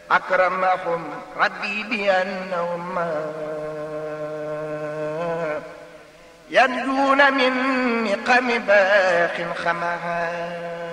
أكرمهم ربي بأنهم ينجون من نقم باخ خمها